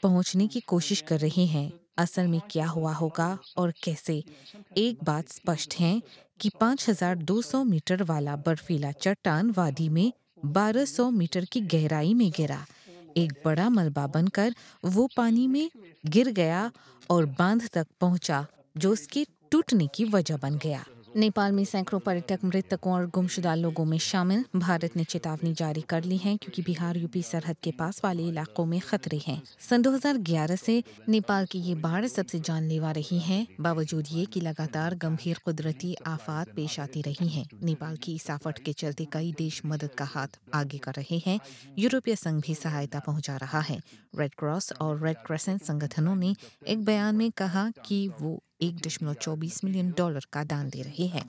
पहुंचने की कोशिश कर रहे हैं। असल में क्या हुआ होगा और कैसे? एक बात स्पष्ट है कि 5,200 मीटर वाला बर्फीला चट्टान वादी में 1,200 मीटर की गहराई में गिरा। एक बड़ा मलबा बनकर वो पानी में गिर गया और बांध तक पहुंचा, जो उसके टूटने की वजह बन गया। नेपाल में सैकड़ों पर्यटक मृतकों और गुमशुदा लोगों में शामिल। भारत ने चेतावनी जारी कर ली है क्योंकि बिहार यूपी सरहद के पास वाले इलाकों में खतरे हैं। सन 2011 से नेपाल की ये बाढ़ सबसे जानलेवा रही है, बावजूद ये कि लगातार गंभीर कुदरती आफात पेश आती रही हैं। नेपाल की इस आफत के चलते कई देश मदद का हाथ आगे कर रहे हैं। यूरोपीय संघ भी सहायता पहुंचा रहा है। रेड क्रॉस और रेड क्रेसेंट संगठनों ने एक बयान में कहा कि वो $1.24 मिलियन का दान दे रहे हैं।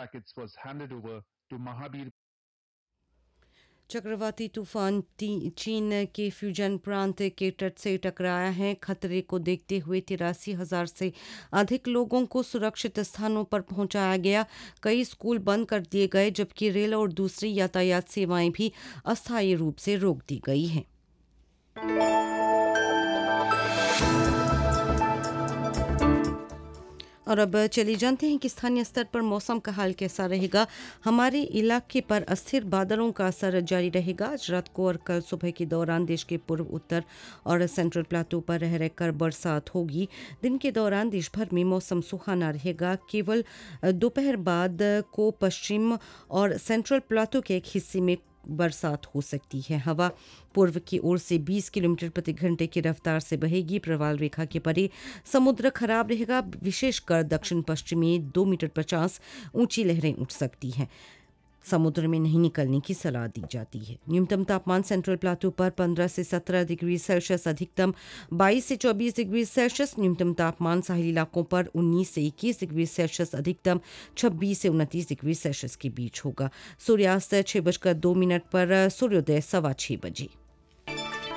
चक्रवाती तूफान चीन के फ्यूजन प्रांत के तट से टकराया है। खतरे को देखते हुए 83,000 से अधिक लोगों को सुरक्षित स्थानों पर पहुंचाया गया। कई स्कूल बंद कर दिए गए, जबकि रेल और दूसरी यातायात सेवाएं भी अस्थायी रूप से रोक दी गई हैं। और अब चलिए जानते हैं कि स्थानीय स्तर पर मौसम का हाल कैसा रहेगा। हमारे इलाके पर अस्थिर बादलों का असर जारी रहेगा। आज रात को और कल सुबह के दौरान देश के पूर्व, उत्तर और सेंट्रल प्लाटो पर रह रहकर बरसात होगी। दिन के दौरान देश भर में मौसम सुहाना रहेगा। केवल दोपहर बाद को पश्चिम और सेंट्रल प्लाटो के एक हिस्से में बरसात हो सकती है। हवा पूर्व की ओर से 20 किलोमीटर प्रति घंटे की रफ्तार से बहेगी। प्रवाल रेखा के परे समुद्र खराब रहेगा। विशेषकर दक्षिण पश्चिमी 2 मीटर 50 ऊंची लहरें उठ सकती हैं। समुद्र में नहीं निकलने की सलाह दी जाती है। न्यूनतम तापमान सेंट्रल प्लाटो पर 15 से 17 डिग्री सेल्सियस, अधिकतम 22 से 24 डिग्री सेल्सियस। न्यूनतम तापमान साहिल इलाकों पर 19 से 21 डिग्री सेल्सियस, अधिकतम 26 से 29 डिग्री सेल्सियस के बीच होगा। सूर्यास्त 6:02 पर, सूर्योदय 6:15 बजे।